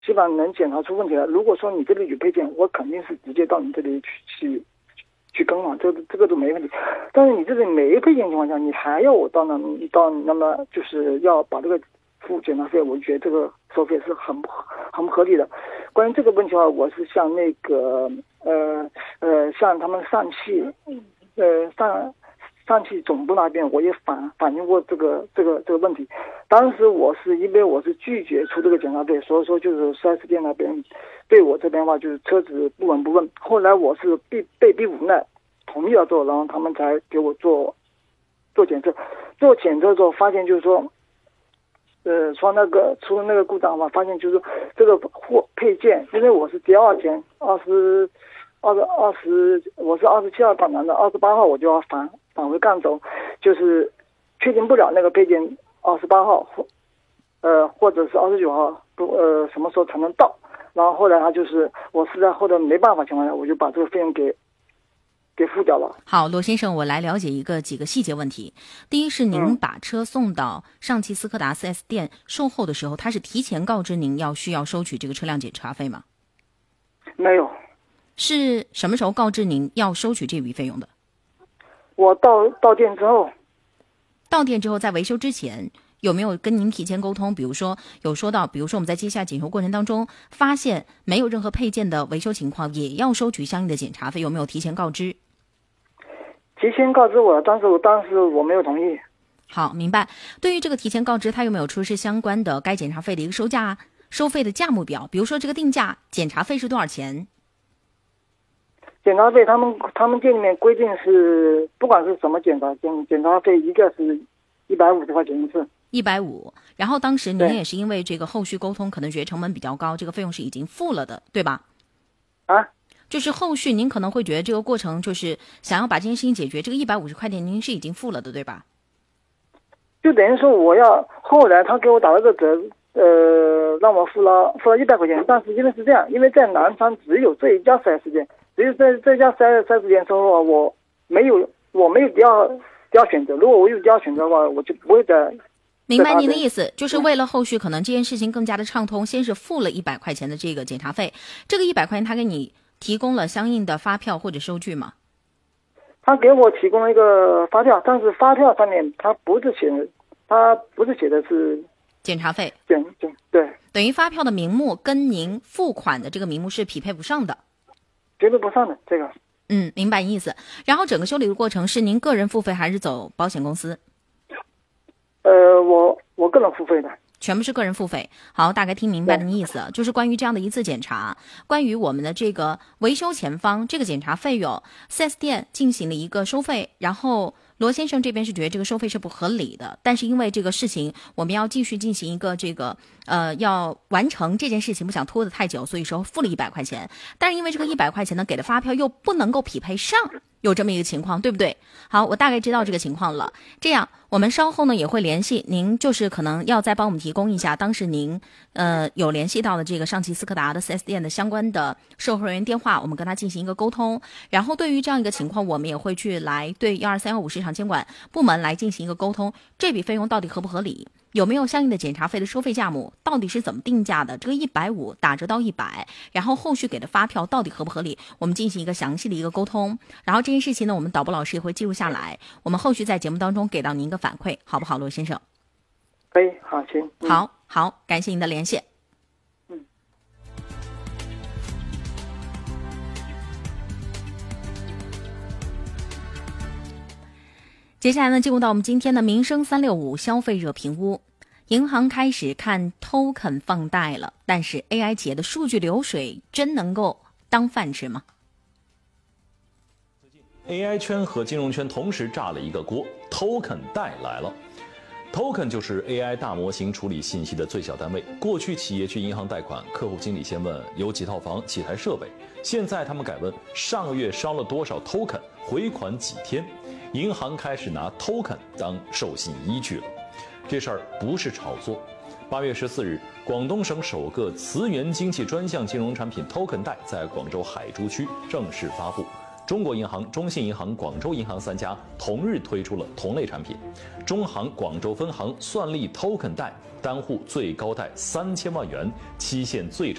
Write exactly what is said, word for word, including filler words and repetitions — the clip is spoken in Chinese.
基本上能检查出问题来。如果说你这里有配件，我肯定是直接到你这里去去去更嘛，这这个都没问题。但是你这里没配件情况下，你还要我到那到那么就是要把这个付检查费，我觉得这个收费是很不很不合理的。关于这个问题的话，我是向那个呃呃向他们上汽呃上上汽总部那边我也反反映过这个这个这个问题。当时我是因为我是拒绝出这个检查费，所以说就是 四 S 店那边对我这边的话就是车子不闻不问。后来我是被被逼无奈同意了做，然后他们才给我做做检测。做检测之后发现就是说。呃，说那个出了那个故障嘛，发现就是这个货配件，因为我是第二天二十、二十、二十，我是二十七号赶来的，二十八号我就要返返回赣州，就是确定不了那个配件二十八号或呃或者是二十九号不呃什么时候才能到，然后后来他就是我实在后来没办法情况下，我就把这个费用给。给付掉了。 好，罗先生，我来了解一个几个细节问题。第一是您把车送到上汽斯柯达 四 S 店售后的时候，他是提前告知您要需要收取这个车辆检查费吗？ 没有。 是什么时候告知您要收取这笔费用的？ 我到到店之后。 到店之后，在维修之前有没有跟您提前沟通？比如说有说到，比如说我们在接下检修过程当中发现没有任何配件的维修情况，也要收取相应的检查费，有没有提前告知？ 提前告知我，但是我当时我没有同意。 好，明白。对于这个提前告知，他有没有出示相关的该检查费的一个收价、收费的价目表？比如说这个定价，检查费是多少钱？ 检查费，他们他们店里面规定是，不管是什么检查，检检查费一个是一百五十块钱一次。 一百五。然后当时您也是因为这个后续沟通，可能觉得成本比较高，这个费用是已经付了的，对吧？ 啊？ 就是后续您可能会觉得这个过程就是想要把这件事情解决，这个一百五十块钱您是已经付了的，对吧？ 就等于说我要后来他给我打了个折，呃，让我付了付了一百块钱，但是因为是这样，因为在南昌只有这一家 四 S 店，只有这这家 四 S 店之后，我没有我没有第二第二选择，如果我有第二选择的话，我就不会再。 明白您的意思，就是为了后续可能这件事情更加的畅通，先是付了一百块钱的这个检查费，这个一百块钱他给你提供了相应的发票或者收据吗？ 他给我提供了一个发票，但是发票上面他不是写的，他不是写的是检查费。 检检对， 等于发票的名目跟您付款的这个名目是匹配不上的， 匹配不上的这个。 嗯，明白意思。然后整个修理的过程是您个人付费还是走保险公司？ 呃，我我个人付费的。 全部是个人付费。好，大概听明白您的意思，就是关于这样的一次检查，关于我们的这个维修前方这个检查费用 四 S 店进行了一个收费，然后罗先生这边是觉得这个收费是不合理的，但是因为这个事情我们要继续进行一个这个呃要完成这件事情，不想拖得太久，所以说付了一百块钱，但是因为这个一百块钱呢给的发票又不能够匹配上，有这么一个情况，对不对？好，我大概知道这个情况了。这样我们稍后呢也会联系您，就是可能要再帮我们提供一下当时您呃有联系到的这个上汽斯柯达的 四 S 店的相关的售后人员电话，我们跟他进行一个沟通。然后对于这样一个情况，我们也会去来对一二三幺五市场监管部门来进行一个沟通，这笔费用到底合不合理，有没有相应的检查费的收费价目，到底是怎么定价的，这个一百五打折到一百，然后后续给的发票到底合不合理，我们进行一个详细的一个沟通。然后这件事情呢，我们导播老师也会记录下来，我们后续在节目当中给到您一个反馈，好不好，罗先生？ 可以，好，行。 嗯、好好，感谢您的连线。 嗯。 接下来呢，进入到我们今天的民生三六五消费热评屋。银行开始看 token 放贷了，但是 A I 企业的数据流水真能够当饭吃吗？ A I 圈和金融圈同时炸了一个锅 ，token 贷来了。token 就是 A I 大模型处理信息的最小单位。过去企业去银行贷款，客户经理先问有几套房、几台设备，现在他们改问上个月烧了多少 token， 回款几天。银行开始拿 token 当授信依据了。这事儿不是炒作。八月十四日，广东省首个磁源经济专项金融产品 token 贷在广州海珠区正式发布。 中国银行、中信银行、广州银行三家同日推出了同类产品。中行广州分行算力 Token 贷，单户最高贷三千万元，期限最长